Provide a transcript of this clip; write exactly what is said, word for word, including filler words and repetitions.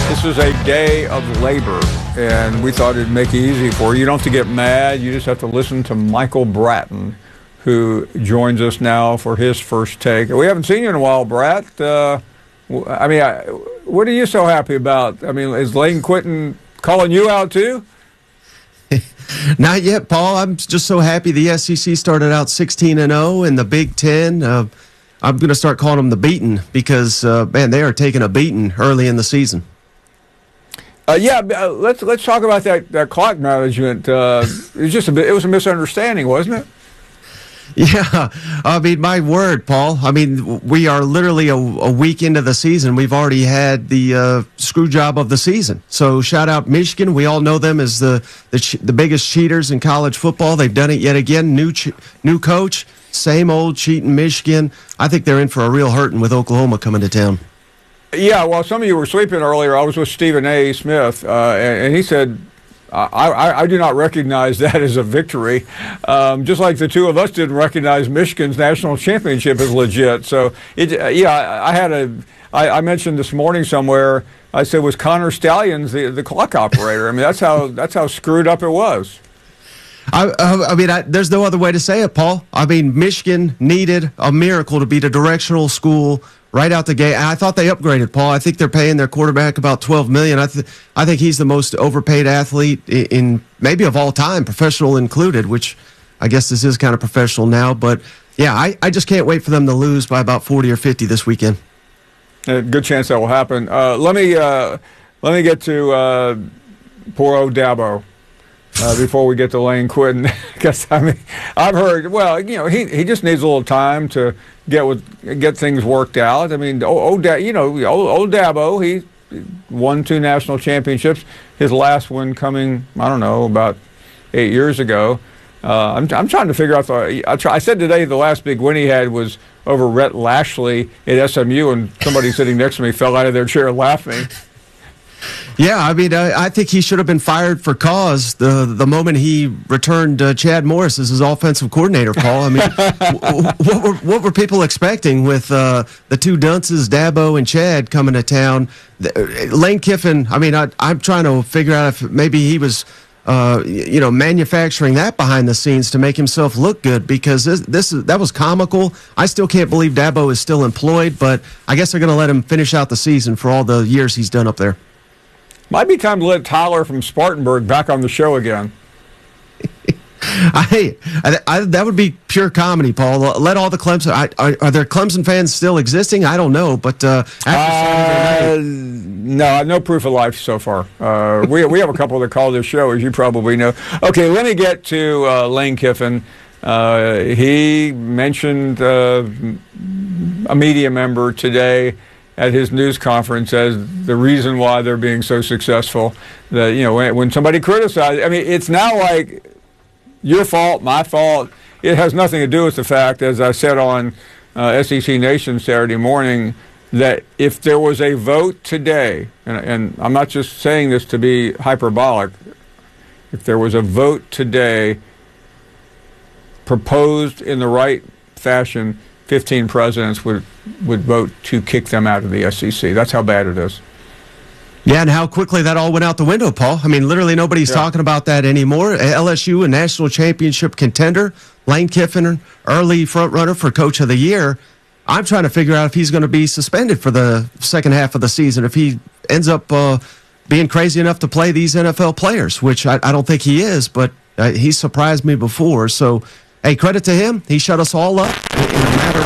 This is a day of labor, and we thought it'd make it easy for you. You don't have to get mad. You just have to listen to Michael Bratton, who joins us now for his first take. We haven't seen you in a while, Brat. Uh, I mean, I, what are you so happy about? I mean, is Lane Quinton calling you out too? Not yet, Paul. I'm just so happy the S E C started out sixteen and oh, and the Big Ten, uh, I'm going to start calling them the beaten because, uh, man, they are taking a beating early in the season. Uh, yeah, uh, let's let's talk about that, that clock management. Uh, it was just a bit, it was a misunderstanding, wasn't it? Yeah, I mean, my word, Paul. I mean, we are literally a, a week into the season. We've already had the uh, screw job of the season. So shout out Michigan. We all know them as the the, ch- the biggest cheaters in college football. They've done it yet again. New ch- new coach, same old cheating Michigan. I think they're in for a real hurting with Oklahoma coming to town. Yeah, well, some of you were sleeping earlier. I was with Stephen A. Smith, uh, and, and he said, I, I, I do not recognize that as a victory, um, just like the two of us didn't recognize Michigan's national championship as legit. So, it, uh, yeah, I, I had a, I, I mentioned this morning somewhere, I said, was Connor Stallions the, the clock operator? I mean, that's how that's how screwed up it was. I, I mean, I, there's no other way to say it, Paul. I mean, Michigan needed a miracle to be the directional school right out the gate. And I thought they upgraded, Paul. I think they're paying their quarterback about twelve million dollars. I, th- I think he's the most overpaid athlete in, in maybe of all time, professional included, which I guess this is kind of professional now. But, yeah, I, I just can't wait for them to lose by about forty or fifty this weekend. A good chance that will happen. Uh, let me uh, let me get to uh, poor old Dabo. Uh, before we get to Lane Quinton, because I mean, I've heard. Well, you know, he he just needs a little time to get with get things worked out. I mean, old, old you know, old, old Dabo, he won two national championships. His last one coming, I don't know, about eight years ago. Uh, I'm I'm trying to figure out the. I, try, I said today the last big win he had was over Rhett Lashley at S M U, and somebody sitting next to me fell out of their chair laughing. Yeah, I mean, I, I think he should have been fired for cause the the moment he returned uh, Chad Morris as his offensive coordinator, Paul. I mean, w- what were what were people expecting with uh, the two dunces, Dabo and Chad, coming to town? The, Lane Kiffin, I mean, I, I'm trying to figure out if maybe he was, uh, you know, manufacturing that behind the scenes to make himself look good, because this, this is, that was comical. I still can't believe Dabo is still employed, but I guess they're going to let him finish out the season for all the years he's done up there. Might be time to let Tyler from Spartanburg back on the show again. I, I, I that would be pure comedy, Paul. Let all the Clemson. I, are, are there Clemson fans still existing? I don't know, but uh, after uh, night, no, I have no proof of life so far. Uh, we we have a couple that call this show, as you probably know. Okay, let me get to uh, Lane Kiffin. Uh, he mentioned uh, a media member today at his news conference as the reason why they're being so successful. That, you know, when, when somebody criticizes, I mean, it's now like your fault, my fault. It has nothing to do with the fact, as I said on uh, S E C Nation Saturday morning, that if there was a vote today, and, and I'm not just saying this to be hyperbolic, if there was a vote today proposed in the right fashion, fifteen presidents would, would vote to kick them out of the S E C. That's how bad it is. Yeah, and how quickly that all went out the window, Paul. I mean, literally nobody's yeah. talking about that anymore. L S U, a national championship contender. Lane Kiffin, early front runner for Coach of the Year. I'm trying to figure out if he's going to be suspended for the second half of the season, if he ends up uh, being crazy enough to play these N F L players, which I, I don't think he is, but uh, he surprised me before. So, hey, credit to him. He shut us all up in a matter